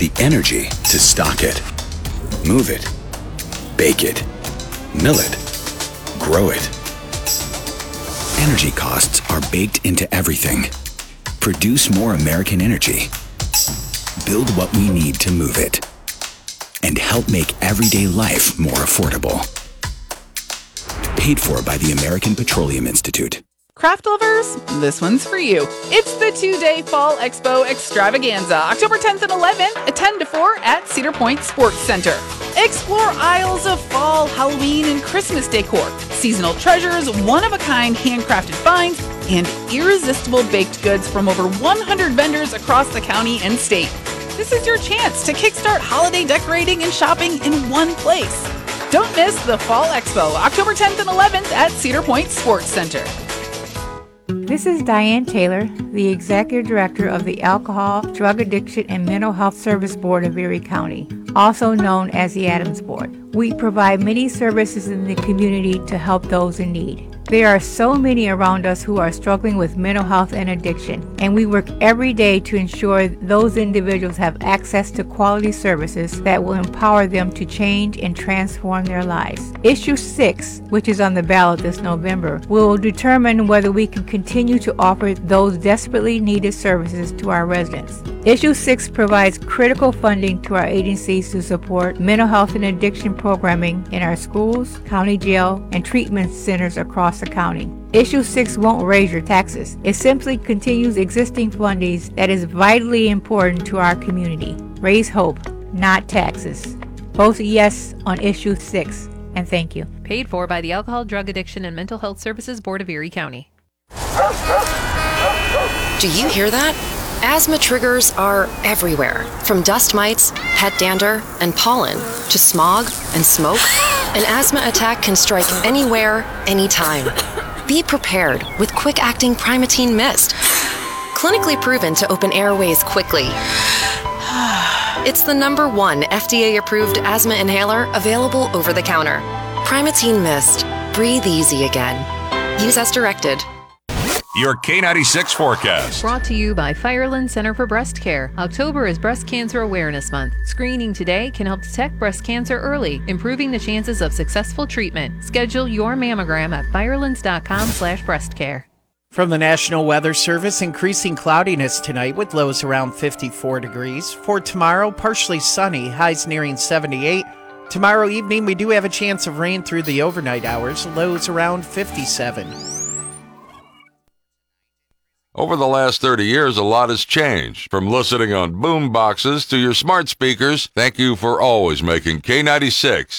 the energy to stock it, move it, bake it, mill it, grow it. Energy costs are baked into everything. Produce more American energy. Build what we need to move it. And help make everyday life more affordable. Paid for by the American Petroleum Institute. Craft lovers, this one's for you. It's the 2-day Fall Expo Extravaganza, October 10th and 11th at 10 to 4 at Cedar Point Sports Center. Explore aisles of fall, Halloween, and Christmas decor, seasonal treasures, one-of-a-kind handcrafted finds, and irresistible baked goods from over 100 vendors across the county and state. This is your chance to kickstart holiday decorating and shopping in one place. Don't miss the Fall Expo, October 10th and 11th at Cedar Point Sports Center. This is Diane Taylor, the Executive Director of the Alcohol, Drug Addiction, and Mental Health Service Board of Erie County, also known as the Adams Board. We provide many services in the community to help those in need. There are so many around us who are struggling with mental health and addiction, and we work every day to ensure those individuals have access to quality services that will empower them to change and transform their lives. Issue 6, which is on the ballot this November, will determine whether we can continue to offer those desperately needed services to our residents. Issue 6 provides critical funding to our agencies to support mental health and addiction programming in our schools, county jail, and treatment centers across the county. Issue 6 won't raise your taxes. It simply continues existing funding that is vitally important to our community. Raise hope, not taxes. Vote yes on Issue 6, and thank you. Paid for by the Alcohol, Drug Addiction, and Mental Health Services Board of Erie County. Do you hear that? Asthma triggers are everywhere, from dust mites, pet dander, and pollen, to smog and smoke. An asthma attack can strike anywhere, anytime. Be prepared with quick-acting Primatene Mist. Clinically proven to open airways quickly. It's the #1 FDA-approved asthma inhaler available over the counter. Primatene Mist. Breathe easy again. Use as directed. Your K96 forecast. Brought to you by Fireland Center for Breast Care. October is Breast Cancer Awareness Month. Screening today can help detect breast cancer early, improving the chances of successful treatment. Schedule your mammogram at firelands.com/breastcare. From the National Weather Service, increasing cloudiness tonight with lows around 54 degrees. For tomorrow, partially sunny, highs nearing 78. Tomorrow evening, we do have a chance of rain through the overnight hours, lows around 57. Over the last 30 years, a lot has changed. From listening on boom boxes to your smart speakers, thank you for always making K96